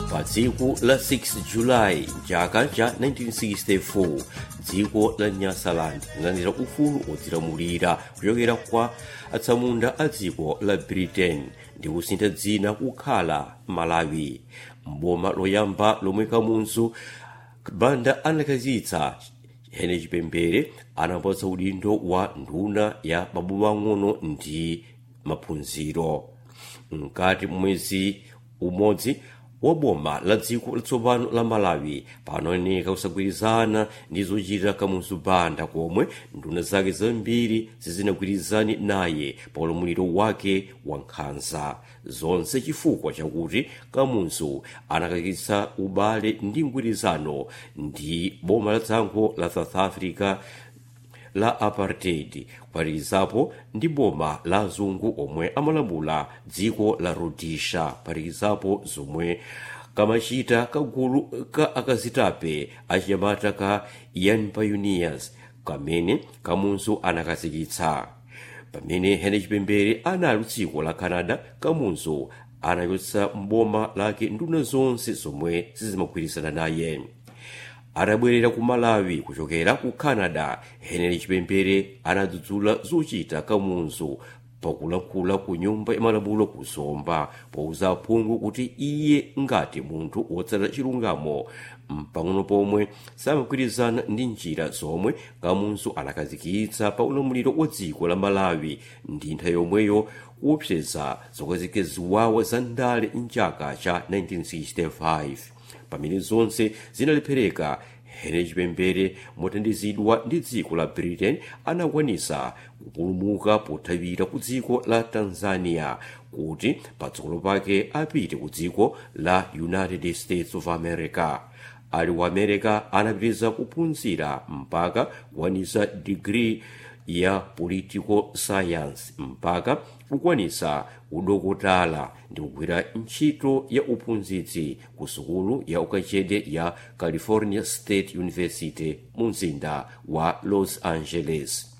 pa tsiku la 6 julayi chaka cha 1964 dziko la nyasaland linalandira ufulu odzilamulira kuchokera kwa atsamunda a dziko la britain ndi kusintha dzina kukhala malawi. Mboma loyamba lomwe Kamuzu banda anakhazikitsa Henry Chipembere anapatsa udindo wa nduna ya maboma ang'ono ndi maphunziro. Mkati mwezi umodzi wa boma la dziko latsopano la Malawi panaoneka kusagwirizana ndi zochita Kamuzu banda komwe nduna zake zambiri sizinagwirizane naye pa ulamuliro wake wa nkhanza, zonse chifukwa chakuti Kamuzu anakhazikitsa ubale ndi mgwirizano ndi boma la dziko la South Africa la apartheid kuphatikizapo ndi boma la azungu omwe amalamula dziko la Rhodesia, kuphatikizapo zomwe kamachita kagulu ka akazitape achinyamata ka Young Pioneers kamene Kamuzu anakhazikitsa. Pamene Henry Chipembere anali dziko la Canada, Kamuzu anachotsa mboma lake nduna zonse zomwe sizimagwirizana naye. Atabwerera ku Malawi kuchokera ku Canada, Henry Chipembere anadzudzula zochita Kamuzu pakulankhula ku nyumba ya malamulo ku Zomba pouza aphungu kuti iye ngati munthu wotsata chilungamo mpang'ono pomwe samagwirizana ndi njira zomwe Kamuzu anakhazikitsa pa ulamuliro wa dziko la Malawi ndi nthawi yomweyo kuopseza zokhazikika ziwawa za ndale mchaka cha 1965. Pamene zonse zinalephereka, Henry Chipembere mothandizidwa ndi dziko la Britain anakwanisa kupulumuka pothawira ku dziko la Tanzania kuti patsogolo pake apite ku dziko la United States of America. Ali wa America anapitiriza kuphunzira mpaka kukwanisa degree ya political science mpaka kukwanisa udokotala ndi kugwira ntchito ya uphunzitsi ku sukulu ya ukachenjede ya California State University mu mzinda wa Los Angeles.